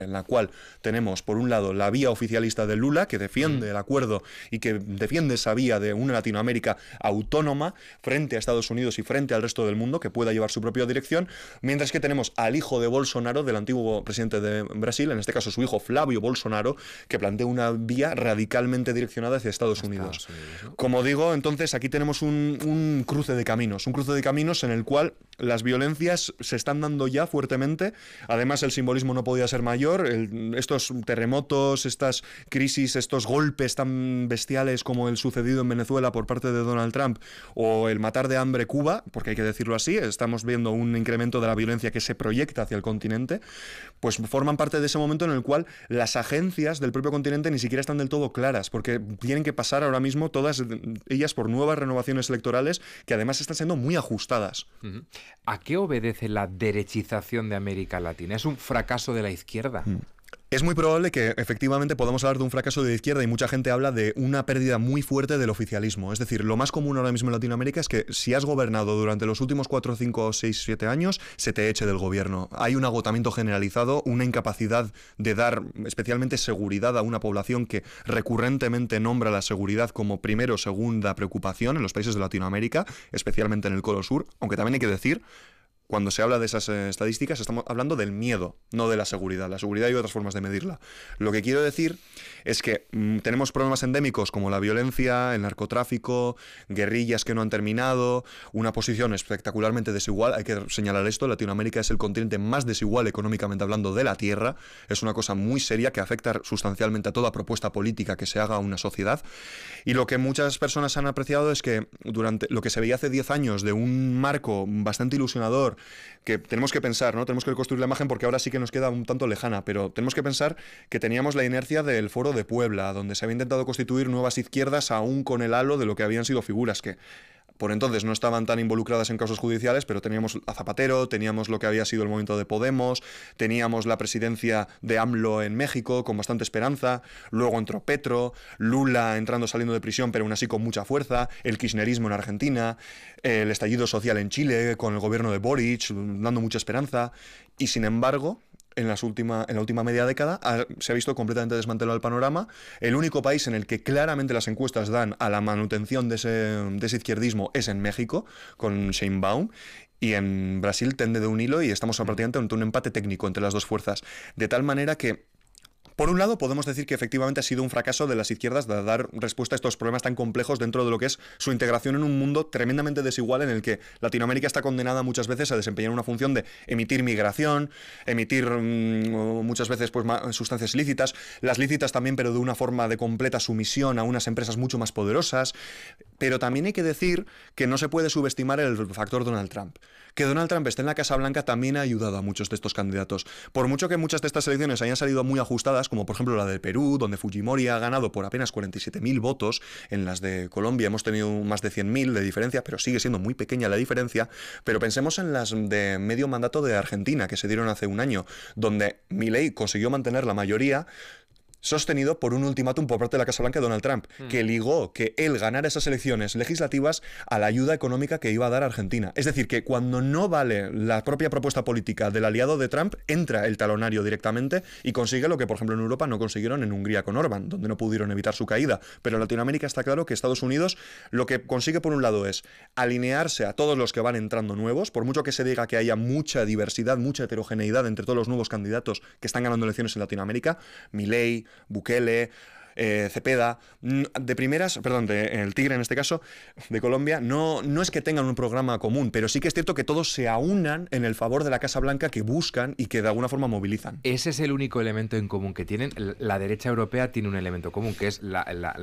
en la cual tenemos, por un lado, la vía oficialista de Lula, que defiende el acuerdo y que defiende esa vía de una Latinoamérica autónoma frente a Estados Unidos y frente al resto del mundo, que pueda llevar su propia dirección, mientras que tenemos al hijo de Bolsonaro, del antiguo presidente de Brasil, en este caso su hijo Flávio Bolsonaro, que plantea una vía radicalmente direccionada hacia Estados Unidos. ¿No? Como digo, entonces aquí tenemos un cruce de caminos en el cual las violencias se están dando ya fuertemente. Además, el simbolismo no podía ser mayor. Estos terremotos, estas crisis, estos golpes tan bestiales como el sucedido en Venezuela por parte de Donald Trump o el matar de hambre Cuba, porque hay que decirlo así, estamos viendo un incremento de la violencia que se proyecta hacia el continente, pues forman parte de ese momento en el cual las agencias del propio continente ni siquiera están del todo claras, porque tienen que pasar ahora mismo todas ellas por nuevas renovaciones electorales que además están siendo muy ajustadas. ¿A qué obedece la derechización de América Latina? ¿Es un fracaso de la izquierda? Es muy probable que efectivamente podamos hablar de un fracaso de la izquierda y mucha gente habla de una pérdida muy fuerte del oficialismo. Es decir, lo más común ahora mismo en Latinoamérica es que si has gobernado durante los últimos 4, 5, 6, 7 años, se te eche del gobierno. Hay un agotamiento generalizado, una incapacidad de dar especialmente seguridad a una población que recurrentemente nombra la seguridad como primera o segunda preocupación en los países de Latinoamérica, especialmente en el Cono Sur, aunque también hay que decir, cuando se habla de esas estadísticas, estamos hablando del miedo, no de la seguridad. La seguridad hay otras formas de medirla. Lo que quiero decir es que tenemos problemas endémicos como la violencia, el narcotráfico, guerrillas que no han terminado, una posición espectacularmente desigual. Hay que señalar esto, Latinoamérica es el continente más desigual económicamente hablando de la Tierra. Es una cosa muy seria que afecta sustancialmente a toda propuesta política que se haga a una sociedad. Y lo que muchas personas han apreciado es que durante lo que se veía hace 10 años de un marco bastante ilusionador, que tenemos que pensar, ¿no? Tenemos que construir la imagen porque ahora sí que nos queda un tanto lejana, pero tenemos que pensar que teníamos la inercia del Foro de Puebla, donde se había intentado constituir nuevas izquierdas aún con el halo de lo que habían sido figuras que por entonces no estaban tan involucradas en casos judiciales, pero teníamos a Zapatero, teníamos lo que había sido el movimiento de Podemos, teníamos la presidencia de AMLO en México con bastante esperanza, luego entró Petro, Lula entrando saliendo de prisión pero aún así con mucha fuerza, el kirchnerismo en Argentina, el estallido social en Chile con el gobierno de Boric dando mucha esperanza, y sin embargo en la última media década se ha visto completamente desmantelado el panorama. El único país en el que claramente las encuestas dan a la manutención de ese izquierdismo es en México, con Sheinbaum, y en Brasil tende de un hilo y estamos prácticamente ante un empate técnico entre las dos fuerzas. De tal manera que, por un lado, podemos decir que efectivamente ha sido un fracaso de las izquierdas de dar respuesta a estos problemas tan complejos dentro de lo que es su integración en un mundo tremendamente desigual en el que Latinoamérica está condenada muchas veces a desempeñar una función de emitir migración, emitir muchas veces pues, sustancias ilícitas, las lícitas también, pero de una forma de completa sumisión a unas empresas mucho más poderosas. Pero también hay que decir que no se puede subestimar el factor Donald Trump. Que Donald Trump esté en la Casa Blanca también ha ayudado a muchos de estos candidatos. Por mucho que muchas de estas elecciones hayan salido muy ajustadas, como por ejemplo la de Perú, donde Fujimori ha ganado por apenas 47.000 votos, en las de Colombia hemos tenido más de 100.000 de diferencia, pero sigue siendo muy pequeña la diferencia. Pero pensemos en las de medio mandato de Argentina, que se dieron hace un año, donde Milei consiguió mantener la mayoría, sostenido por un ultimátum por parte de la Casa Blanca de Donald Trump, que ligó que él ganara esas elecciones legislativas a la ayuda económica que iba a dar a Argentina. Es decir, que cuando no vale la propia propuesta política del aliado de Trump, entra el talonario directamente y consigue lo que, por ejemplo, en Europa no consiguieron en Hungría con Orbán, donde no pudieron evitar su caída. Pero en Latinoamérica está claro que Estados Unidos lo que consigue, por un lado, es alinearse a todos los que van entrando nuevos, por mucho que se diga que haya mucha diversidad, mucha heterogeneidad entre todos los nuevos candidatos que están ganando elecciones en Latinoamérica, Milei, Bukele, Cepeda, de primeras, perdón, el Tigre en este caso, de Colombia, no es que tengan un programa común, pero sí que es cierto que todos se aunan en el favor de la Casa Blanca, que buscan y que de alguna forma movilizan. Ese es el único elemento en común que tienen. La derecha europea tiene un elemento común, que es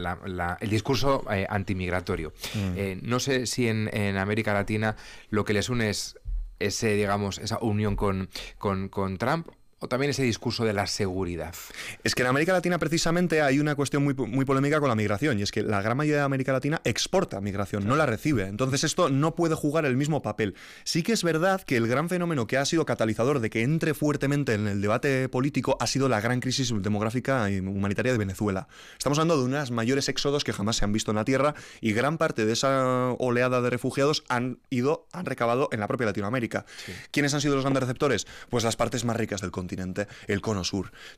el discurso antimigratorio. No sé si en América Latina lo que les une es esa unión con Trump, o también ese discurso de la seguridad. Es que en América Latina precisamente hay una cuestión muy polémica con la migración, y es que la gran mayoría de América Latina exporta migración, no la recibe. Entonces esto no puede jugar el mismo papel. Sí que es verdad que el gran fenómeno que ha sido catalizador de que entre fuertemente en el debate político ha sido la gran crisis demográfica y humanitaria de Venezuela. Estamos hablando de unos mayores éxodos que jamás se han visto en la Tierra, y gran parte de esa oleada de refugiados han recabado en la propia Latinoamérica. Sí. ¿Quiénes han sido los grandes receptores? Pues las partes más ricas del continente. continente, el cono sur.